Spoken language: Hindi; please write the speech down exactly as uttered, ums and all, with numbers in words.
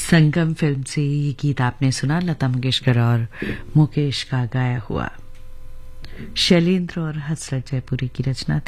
संगम फिल्म से ये गीत आपने सुना, लता मंगेशकर और मुकेश का गाया हुआ। शैलेंद्र और हसरत जयपुरी की रचना थी।